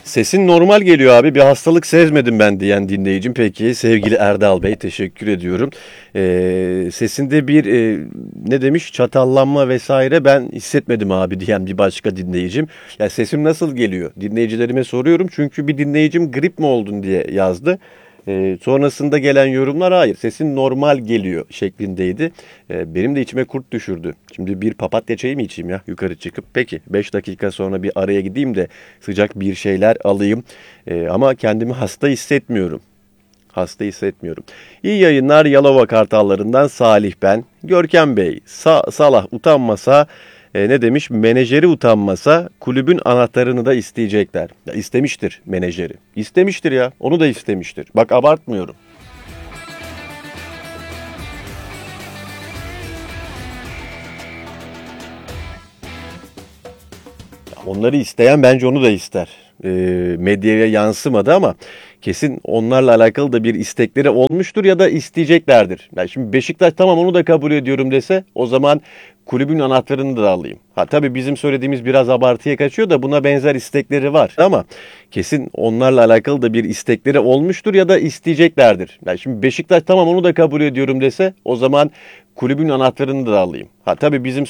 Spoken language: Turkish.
Sesin normal geliyor abi. Bir hastalık sezmedim ben diyen dinleyicim. Peki sevgili Erdal Bey teşekkür ediyorum. Sesinde bir ne demiş çatallanma vesaire ben hissetmedim abi diyen bir başka dinleyicim. Ya sesim nasıl geliyor? Dinleyicilerime soruyorum çünkü bir dinleyicim grip mi oldun diye yazdı. Sonrasında gelen yorumlar hayır sesin normal geliyor şeklindeydi. Benim de içime kurt düşürdü. Şimdi bir papatya çayı mı içeyim ya yukarı çıkıp? Peki 5 dakika sonra bir araya gideyim de sıcak bir şeyler alayım. Ama kendimi hasta hissetmiyorum. Hasta hissetmiyorum. İyi yayınlar Yalova Kartallarından Salih ben. Görkem Bey, Salah utanmasa ne demiş? Menajeri utanmasa kulübün anahtarını da isteyecekler. Ya istemiştir menajeri. İstemiştir ya. Onu da istemiştir. Bak abartmıyorum. Onları isteyen bence onu da ister. Medyaya yansımadı ama kesin onlarla alakalı da bir istekleri olmuştur ya da isteyeceklerdir. Yani şimdi Beşiktaş tamam onu da kabul ediyorum dese o zaman kulübün anahtarını da alayım. Ha tabii bizim söylediğimiz biraz abartıya kaçıyor da buna benzer istekleri var ama kesin onlarla alakalı da bir istekleri olmuştur ya da isteyeceklerdir. Yani şimdi Beşiktaş tamam onu da kabul ediyorum dese o zaman kulübün anahtarını da alayım. Ha tabii bizim